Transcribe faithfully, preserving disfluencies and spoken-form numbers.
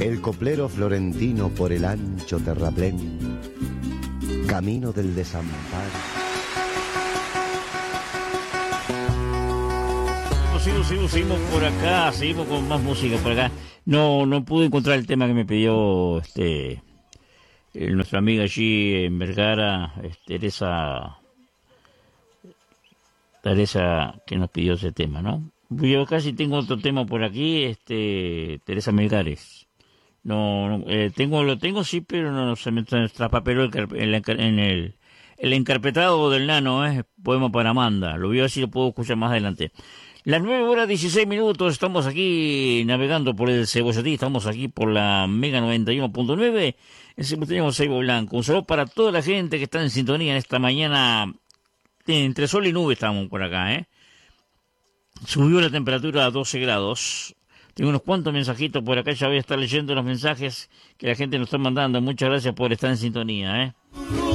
El coplero florentino por el ancho terraplén, camino del desamparo. Seguimos, seguimos, seguimos por acá, seguimos con más música por acá. No, no pude encontrar el tema que me pidió este eh, nuestra amiga allí en Vergara, este, Teresa, Teresa, que nos pidió ese tema, ¿no? Yo casi tengo otro tema por aquí, este, Teresa Melgares. No, no eh, tengo, lo tengo sí, pero no se me traspapeló el, el, en el, el encarpetado del nano, ¿eh? Poema para Amanda. Lo voy a ver si lo puedo escuchar más adelante. Las nueve horas dieciséis minutos, estamos aquí navegando por el Cebollatí, estamos aquí por la Mega noventa y uno punto nueve, en simultáneo Ceibo Blanco. Un saludo para toda la gente que está en sintonía en esta mañana, entre sol y nube estamos por acá, ¿eh? Subió la temperatura a doce grados. Tengo unos cuantos mensajitos por acá, ya voy a estar leyendo los mensajes que la gente nos está mandando. Muchas gracias por estar en sintonía, ¿eh?